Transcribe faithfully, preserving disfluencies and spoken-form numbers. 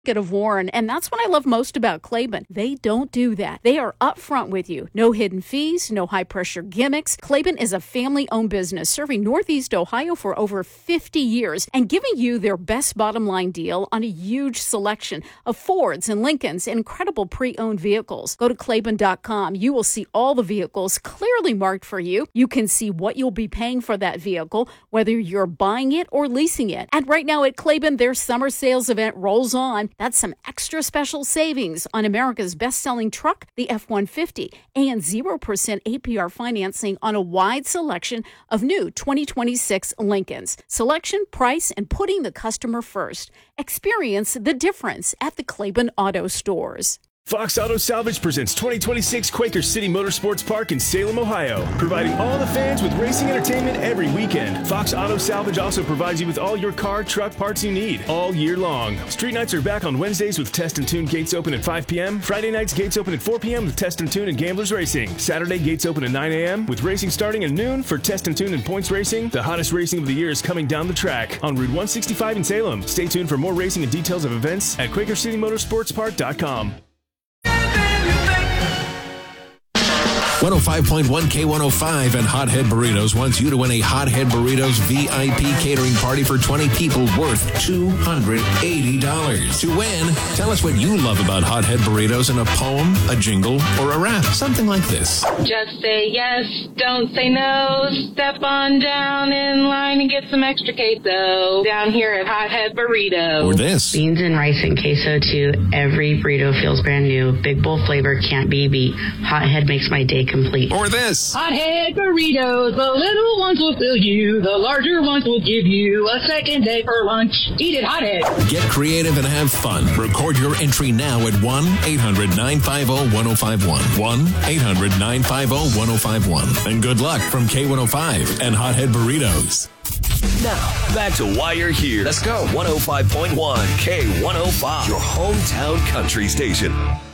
of Warren, and that's what I love most about Claiborne. They don't do that. They are upfront with you. No hidden fees, no high-pressure gimmicks. Claiborne is a family-owned business serving Northeast Ohio for over fifty years and giving you their best bottom-line deal on a huge selection of Fords and Lincolns and incredible pre-owned vehicles. Go to Claiborne dot com. You will see all the vehicles clearly marked for you. You can see what you'll be paying for that vehicle, whether you're buying it or leasing it. And right now at Claiborne, their summer sales event rolls on. That's some extra special savings on America's best-selling truck, the F one fifty, and zero percent A P R financing on a wide selection of new twenty twenty-six Lincolns. Selection, price, and putting the customer first. Experience the difference at the Claiborne Auto Stores. Fox Auto Salvage presents twenty twenty-six Quaker City Motorsports Park in Salem, Ohio, providing all the fans with racing entertainment every weekend. Fox Auto Salvage also provides you with all your car, truck parts you need all year long. Street nights are back on Wednesdays with Test and Tune gates open at five p.m. Friday nights gates open at four p.m. with Test and Tune and Gamblers Racing. Saturday gates open at nine a.m. with racing starting at noon for Test and Tune and Points Racing. The hottest racing of the year is coming down the track on Route one sixty-five in Salem. Stay tuned for more racing and details of events at Quaker City Motorsports Park dot com. one oh five point one K one oh five and Hothead Burritos wants you to win a Hothead Burritos V I P catering party for twenty people worth two hundred eighty dollars. To win, tell us what you love about Hothead Burritos in a poem, a jingle, or a rap. Something like this. Just say yes, don't say no. Step on down in line and get some extra queso down here at Hothead Burrito. Or this. Beans and rice and queso too. Every burrito feels brand new. Big bowl flavor can't be beat. Hothead makes my day complete. Or this. Hothead Burritos, the little ones will fill you, the larger ones will give you a second day for lunch. Eat it, Hothead. Get creative and have fun. Record your entry now at one eight hundred nine five zero one zero five one. one eight hundred nine five zero one zero five one. And good luck from K one oh five and Hothead Burritos. Now, back to Why You're Here. Let's go. one oh five point one K one oh five, your hometown country station.